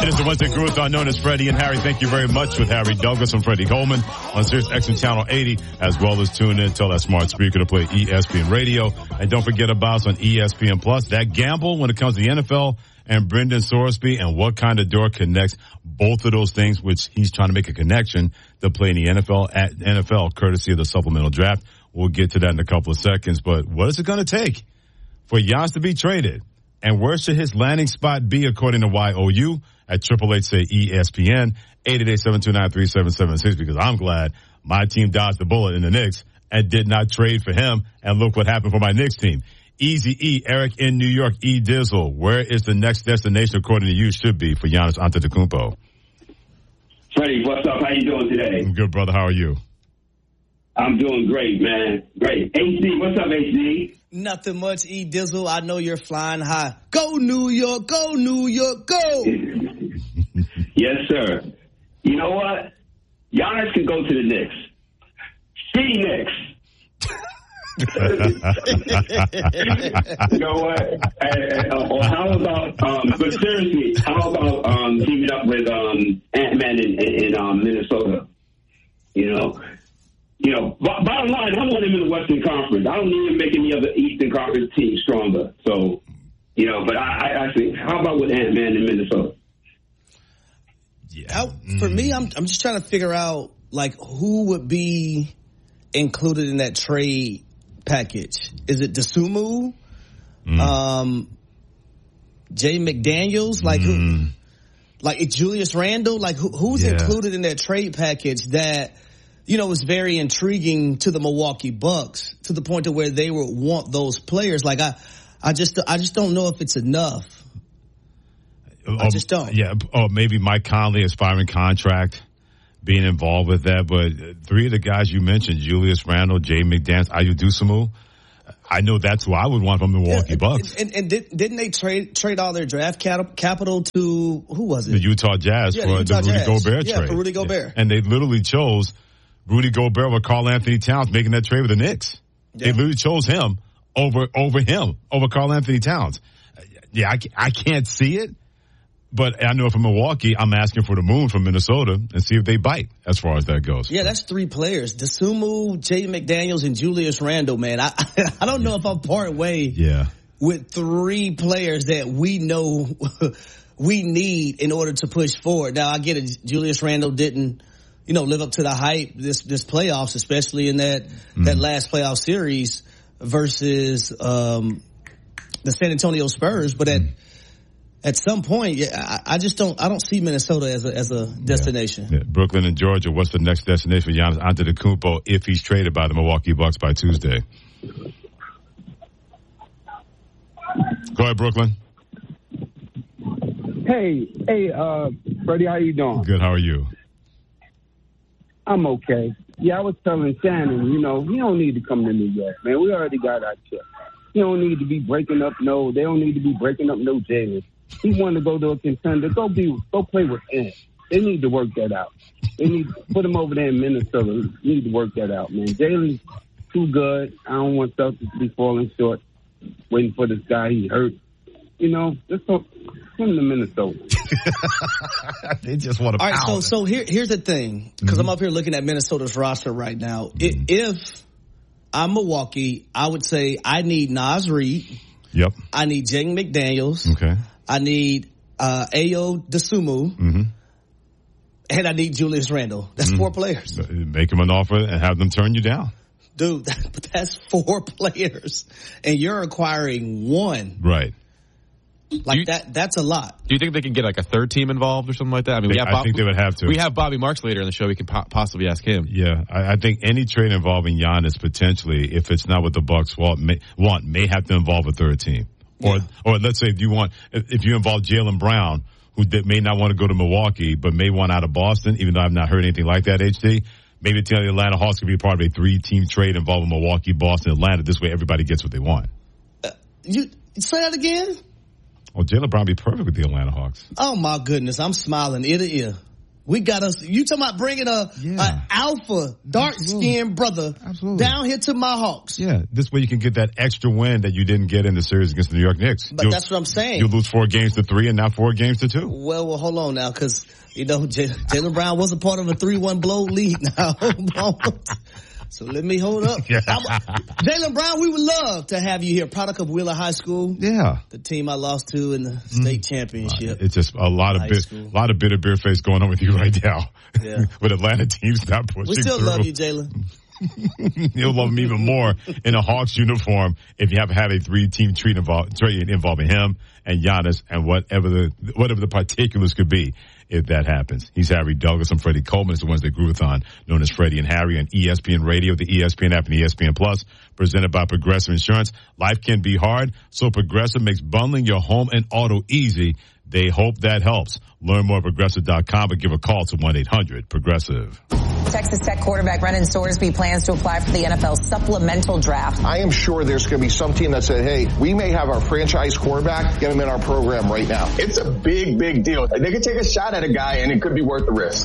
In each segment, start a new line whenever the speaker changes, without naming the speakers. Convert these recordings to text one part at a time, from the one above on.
It is the Wednesday Groove-thon known as Freddie and Harry. Thank you very much with Harry Douglas and Freddie Coleman on Sirius XM Channel 80, as well as tune in, tell that smart speaker to play ESPN Radio. And don't forget about us on ESPN Plus. That gamble when it comes to the NFL and Brendan Sorsby and what kind of door connects both of those things, which he's trying to make a connection to play in the NFL courtesy of the supplemental draft. We'll get to that in a couple of seconds. But what is it going to take for Giannis to be traded? And where should his landing spot be according to YOU at 888-SAY-ESPN, 888-729-3776, because I'm glad my team dodged the bullet in the Knicks and did not trade for him. And look what happened for my Knicks team. Easy E, Eric in New York, E Dizzle. Where is the next destination according to you should be for Giannis Antetokounmpo?
Freddie, what's up? How you doing today?
I'm good, brother. How are you?
I'm doing great, man. Great. HD, what's up, HD?
Nothing much, E Dizzle. I know you're flying high. Go New York, go New York, go!
Yes, sir. You know what? Giannis can go to the Knicks. Phoenix. You know what? Or how about, but seriously, how about teaming up with Ant-Man in Minnesota? You know, bottom line, I want him in the Western Conference. I don't need him making the other Eastern Conference team stronger. So, you know, but I think, how about with Ant-Man in Minnesota?
Yeah. For me, I'm just trying to figure out, like, who would be included in that trade package. Is it Dosunmu? Jay McDaniels? Like, who? Like, Julius Randle? Like, who's included in that trade package that, you know, is very intriguing to the Milwaukee Bucks to the point to where they would want those players? Like, I just don't know if it's enough. I just don't.
Yeah. Or maybe Mike Conley expiring contract, being involved with that. But three of the guys you mentioned, Julius Randle, Jay McDaniels, Ayo Dosunmu, I know that's who I would want from the Milwaukee Bucks.
And didn't they trade all their draft capital to, who was it?
The Utah Jazz for the Rudy Gobert trade.
Yeah, for Rudy Gobert.
And they literally chose Rudy Gobert over Karl Anthony Towns making that trade with the Knicks. Yeah. They literally chose him over Karl Anthony Towns. Yeah, I can't see it. But I know from Milwaukee, I'm asking for the moon from Minnesota and see if they bite as far as that goes.
Yeah, that's three players. Dosunmu, Jay McDaniels, and Julius Randle, man. I don't know if I'm part way with three players that we know we need in order to push forward. Now, I get it. Julius Randle didn't, you know, live up to the hype this playoffs, especially in that last playoff series versus the San Antonio Spurs. But at some point, I don't see Minnesota as a destination.
Yeah. Brooklyn and Georgia, what's the next destination for Giannis Antetokounmpo if he's traded by the Milwaukee Bucks by Tuesday? Go ahead, Brooklyn.
Hey, Freddie, how you doing?
Good, how are you?
I'm okay. Yeah, I was telling Shannon, you know, he don't need to come to New York, man. We already got our chip. He don't need to be breaking up, they don't need to be breaking up no Jalen. He wanted to go to a contender. Go play with him. They need to work that out. They need to put him over there in Minnesota. They need to work that out, man. Jalen's too good. I don't want Celtics to be falling short, waiting for this guy. He hurt. You know, just send him to Minnesota.
They just want to.
All right, so here's the thing, because I'm up here looking at Minnesota's roster right now. If I'm Milwaukee, I would say I need Naz Reid.
Yep.
I need Jay McDaniels.
Okay.
I need Ayo Dosunmu. And I need Julius Randle. That's four players.
Make them an offer and have them turn you down.
Dude, that's four players. And you're acquiring one.
Right.
Like that's a lot.
Do you think they can get like a third team involved or something like that? I mean,
I think they would have to.
We have Bobby Marks later in the show. We can possibly ask him.
Yeah, I think any trade involving Giannis potentially, if it's not what the Bucks may have to involve a third team. Or let's say if you involve Jaylen Brown, who may not want to go to Milwaukee, but may want out of Boston, even though I've not heard anything like that, HD. Maybe the Atlanta Hawks could be a part of a 3-team trade involving Milwaukee, Boston, Atlanta. This way everybody gets what they want.
You say that again?
Well, Jaylen Brown would be perfect with the Atlanta Hawks.
Oh, my goodness. I'm smiling ear to ear. We got us. You talking about bringing a alpha, dark-skinned brother down here to my Hawks.
Yeah, this way you can get that extra win that you didn't get in the series against the New York Knicks.
But that's what I'm saying.
You lose 4-3 and now 4-2.
Well, hold on now, because, Jaylen Brown was a part of a 3-1 blow lead now. So let me hold up. Yeah. Jaylen Brown, we would love to have you here. Product of Wheeler High School.
Yeah.
The team I lost to in the state championship.
It's just a lot of bitter beer face going on with you right now. Yeah. With Atlanta teams not pushing
we still
through.
Love you, Jaylen.
You'll love him even more in a Hawks uniform if you have had a 3-team trade involving him and Giannis and whatever the particulars could be. If that happens. He's Harry Douglas. I'm Freddie Coleman. It's the Wednesday Groovathon, known as Freddie and Harry on ESPN Radio, the ESPN app, and ESPN Plus, presented by Progressive Insurance. Life can be hard, so Progressive makes bundling your home and auto easy. They hope that helps. Learn more at Progressive.com or give a call to 1-800-PROGRESSIVE.
Texas Tech quarterback Brendan Sorsby plans to apply for the NFL supplemental draft.
I am sure there's going to be some team that said, hey, we may have our franchise quarterback, get him in our program right now.
It's a big, big deal. They could take a shot at a guy and it could be worth the risk.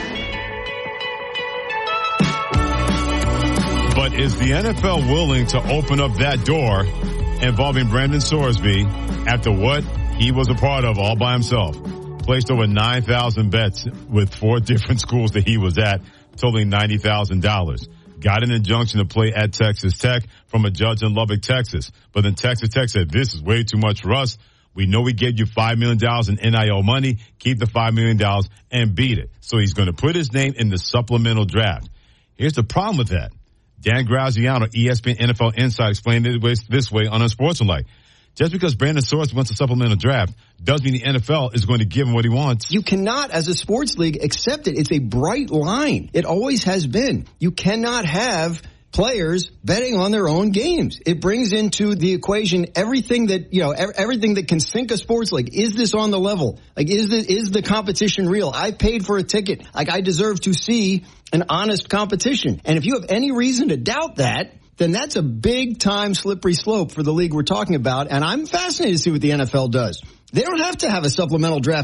But is the NFL willing to open up that door involving Brendan Sorsby after what he was a part of all by himself? Placed over 9,000 bets with 4 different schools that he was at, totaling $90,000. Got an injunction to play at Texas Tech from a judge in Lubbock, Texas. But then Texas Tech said, this is way too much for us. We know we gave you $5 million in NIL money. Keep the $5 million and beat it. So he's going to put his name in the supplemental draft. Here's the problem with that. Dan Graziano, ESPN NFL Insight, explained it this way on Unsportsmanlike. Just because Brandon Sorsby wants a supplemental draft doesn't mean the NFL is going to give him what he wants.
You cannot, as a sports league, accept it. It's a bright line. It always has been. You cannot have players betting on their own games. It brings into the equation everything that, everything that can sink a sports league. Is this on the level? Like, is the competition real? I paid for a ticket. Like, I deserve to see an honest competition. And if you have any reason to doubt that, then that's a big-time slippery slope for the league we're talking about, and I'm fascinated to see what the NFL does. They don't have to have a supplemental draft